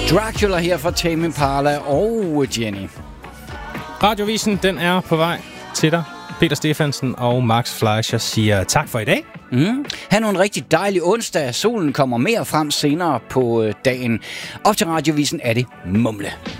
Dracula her fra Tame Impala og Jenny. Radiovisen, den er på vej til dig. Peter Stefansen og Max Fleischer siger tak for i dag. Ha' nu en rigtig dejlig onsdag. Solen kommer mere frem senere på dagen. Op til Radiovisen er det Mumle.